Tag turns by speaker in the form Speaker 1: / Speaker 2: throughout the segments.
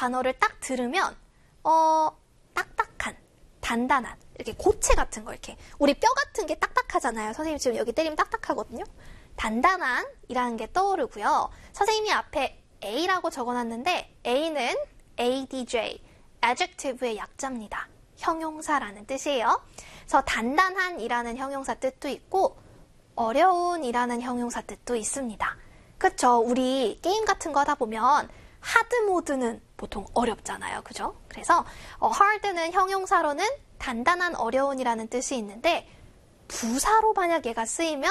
Speaker 1: 단어를 딱 들으면 딱딱한, 단단한, 이렇게 고체 같은 거 이렇게 우리 뼈 같은 게 딱딱하잖아요. 선생님 지금 여기 때리면 딱딱하거든요. 단단한 이라는 게 떠오르고요. 선생님이 앞에 A라고 적어놨는데 A는 ADJ, adjective의 약자입니다. 형용사라는 뜻이에요. 그래서 단단한 이라는 형용사 뜻도 있고 어려운 이라는 형용사 뜻도 있습니다. 그쵸? 우리 게임 같은 거 하다 보면 하드 모드는 보통 어렵잖아요. 그죠? 그래서 hard는 형용사로는 단단한 어려운이라는 뜻이 있는데 부사로 만약 얘가 쓰이면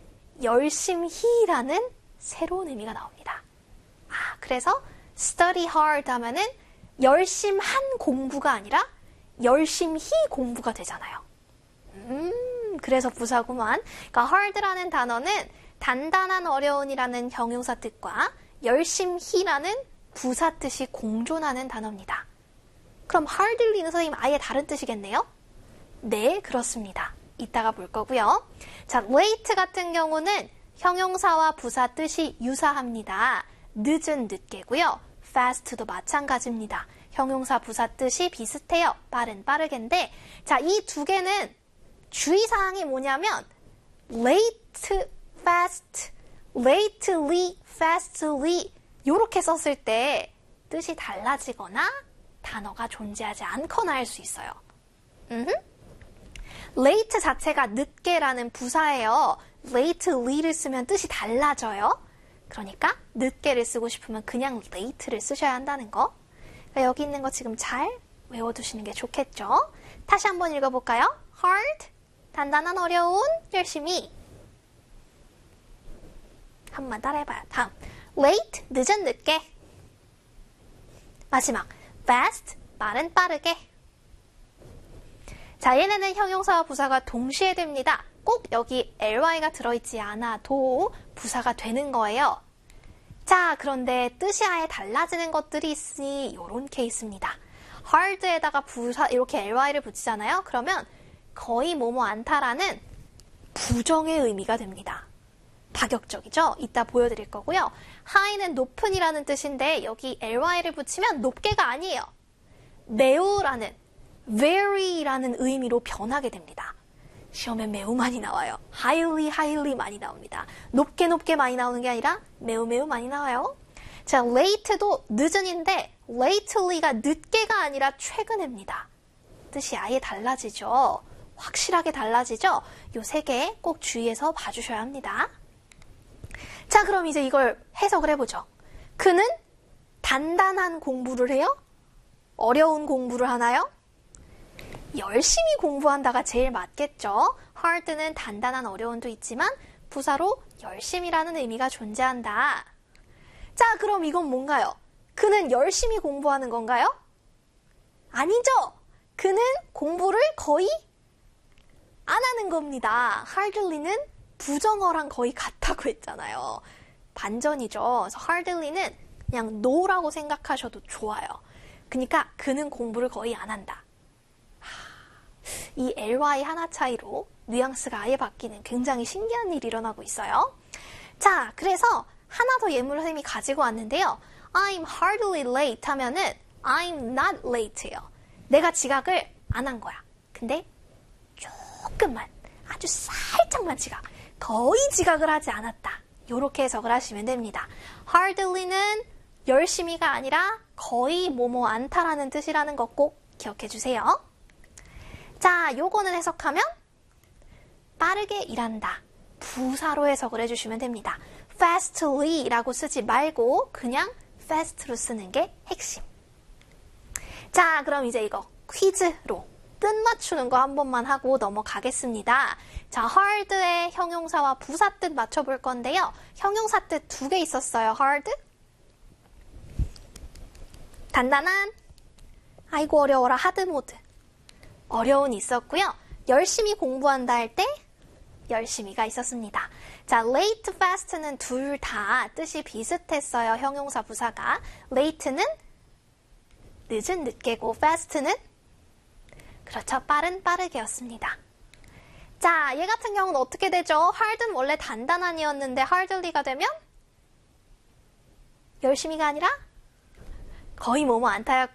Speaker 1: 열심히라는 새로운 의미가 나옵니다. 그래서 study hard 하면은 열심한 공부가 아니라 열심히 공부가 되잖아요. 그래서 부사구만. 그러니까 hard라는 단어는 단단한 어려운이라는 형용사 뜻과 열심히라는 부사 뜻이 공존하는 단어입니다. 그럼 hardly는 선생님 아예 다른 뜻이겠네요? 네, 그렇습니다. 이따가 볼 거고요. 자, late 같은 경우는 형용사와 부사 뜻이 유사합니다. 늦은 늦게고요. fast도 마찬가지입니다. 형용사 부사 뜻이 비슷해요. 빠른 빠르게인데 자, 이 두 개는 주의사항이 뭐냐면 late, fast, lately, fastly 이렇게 썼을 때 뜻이 달라지거나 단어가 존재하지 않거나 할 수 있어요. late 자체가 늦게라는 부사예요. lately를 쓰면 뜻이 달라져요. 그러니까 늦게를 쓰고 싶으면 그냥 late를 쓰셔야 한다는 거. 그러니까 여기 있는 거 지금 잘 외워두시는 게 좋겠죠. 다시 한번 읽어볼까요? hard, 단단한 어려운, 열심히. 한 번 따라해봐요. 다음, late, 늦은 늦게. 마지막, fast, 빠른 빠르게. 자, 얘네는 형용사와 부사가 동시에 됩니다. 꼭 여기 ly가 들어있지 않아도 부사가 되는 거예요. 자, 그런데 뜻이 아예 달라지는 것들이 있으니 이런 케이스입니다. hard에다가 부사 이렇게 ly를 붙이잖아요. 그러면 거의 뭐뭐 않다라는 부정의 의미가 됩니다. 파격적이죠? 이따 보여드릴 거고요. high는 높은이라는 뜻인데 여기 ly를 붙이면 높게가 아니에요. 매우라는 very라는 의미로 변하게 됩니다. 시험에 매우 많이 나와요. highly 많이 나옵니다. 높게 많이 나오는 게 아니라 매우 많이 나와요. 자, late도 늦은인데 lately가 늦게가 아니라 최근입니다. 뜻이 아예 달라지죠. 확실하게 달라지죠. 요 세 개 꼭 주의해서 봐주셔야 합니다. 자, 그럼 이제 이걸 해석을 해보죠. 그는 단단한 공부를 해요? 어려운 공부를 하나요? 열심히 공부한다가 제일 맞겠죠. hard는 단단한 어려움도 있지만 부사로 열심이라는 의미가 존재한다. 자, 그럼 이건 뭔가요? 그는 열심히 공부하는 건가요? 아니죠. 그는 공부를 거의 안 하는 겁니다. hardly는 부정어랑 거의 같다고 했잖아요. 반전이죠. 그래서 hardly는 그냥 no라고 생각하셔도 좋아요. 그러니까 그는 공부를 거의 안 한다. 이 ly 하나 차이로 뉘앙스가 아예 바뀌는 굉장히 신기한 일이 일어나고 있어요. 자, 그래서 하나 더 예문을 선생님이 가지고 왔는데요. I'm hardly late 하면은 I'm not late예요. 내가 지각을 안 한 거야. 근데 조금만, 아주 살짝만 지각, 거의 지각을 하지 않았다. 이렇게 해석을 하시면 됩니다. hardly는 열심히가 아니라 거의 뭐뭐 않다라는 뜻이라는 거 꼭 기억해 주세요. 자, 요거는 해석하면 빠르게 일한다. 부사로 해석을 해주시면 됩니다. fastly라고 쓰지 말고 그냥 fast로 쓰는 게 핵심. 자, 그럼 이제 이거 퀴즈로 뜻 맞추는 거 한 번만 하고 넘어가겠습니다. 자, hard의 형용사와 부사 뜻 맞춰볼 건데요. 형용사 뜻 두 개 있었어요. hard, 단단한, 아이고 어려워라 하드 모드. 어려운 있었고요. 열심히 공부한다 할 때 열심히가 있었습니다. 자, late, fast는 둘 다 뜻이 비슷했어요. 형용사 부사가. late는 늦은 늦게고 fast는 그렇죠. 빠른 빠르게였습니다. 자, 얘 같은 경우는 어떻게 되죠? hard는 원래 단단한이었는데 hardly가 되면 열심히가 아니라 거의 뭐뭐 않다였고요.